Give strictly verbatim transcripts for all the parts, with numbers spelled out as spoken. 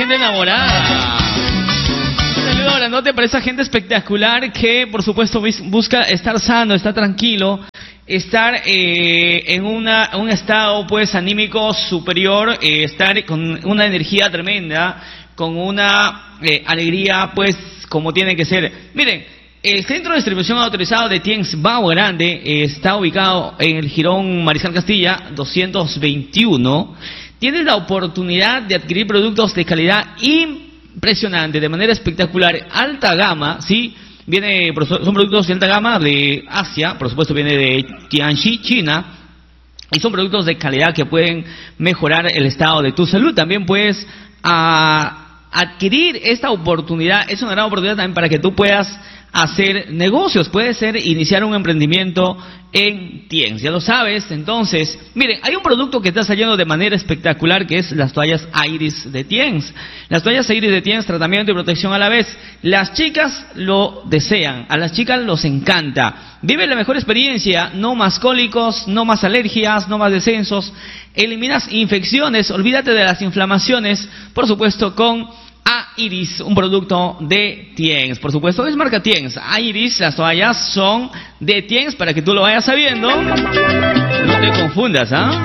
gente enamorada. Un saludo grandote para esa gente espectacular que, por supuesto, busca estar sano, estar tranquilo, estar eh, en una, un estado, pues, anímico superior, eh, estar con una energía tremenda, con una eh, alegría, pues, como tiene que ser. Miren, el centro de distribución autorizado de Tienx Bao Grande eh, está ubicado en el Jirón Mariscal Castilla doscientos veintiuno. Tienes la oportunidad de adquirir productos de calidad impresionante, de manera espectacular, alta gama, ¿sí? Viene, son productos de alta gama de Asia, por supuesto viene de Tianxi, China, y son productos de calidad que pueden mejorar el estado de tu salud. También puedes a, adquirir esta oportunidad, es una gran oportunidad también para que tú puedas hacer negocios, puede ser iniciar un emprendimiento en Tienx, ya lo sabes. Entonces, miren, hay un producto que está saliendo de manera espectacular, que es las toallas Iris de Tienx. Las toallas Iris de Tienx, tratamiento y protección a la vez. Las chicas lo desean, a las chicas los encanta. Vive la mejor experiencia, no más cólicos, no más alergias, no más descensos. Eliminas infecciones, olvídate de las inflamaciones, por supuesto con Iris, un producto de Tienx. Por supuesto, es marca Tienx. Iris, las toallas son de Tienx, para que tú lo vayas sabiendo. No te confundas, ¿ah?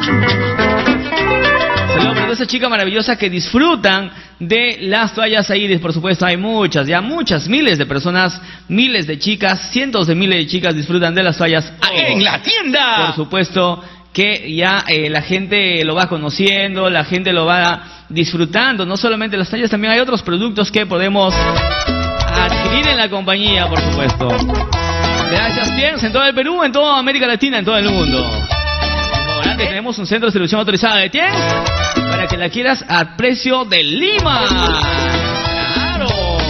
Saludos para esa chica maravillosa que disfrutan de las toallas Iris. Por supuesto, hay muchas, ya muchas, miles de personas, miles de chicas, cientos de miles de chicas disfrutan de las toallas en la tienda. Por supuesto que ya eh, la gente lo va conociendo, la gente lo va disfrutando. No solamente las tallas, también hay otros productos que podemos adquirir en la compañía, por supuesto. Gracias, Tienx, en todo el Perú, en toda América Latina, en todo el mundo. Como grande, tenemos un centro de distribución autorizado de Tienx para que la quieras a precio de Lima.